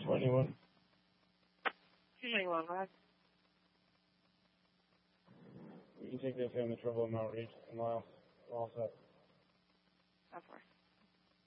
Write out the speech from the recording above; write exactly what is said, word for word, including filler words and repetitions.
for anyone. two ninety-one, go ahead. We can take the family trouble in Mount Reed and Lyle. We're all set. That's fine.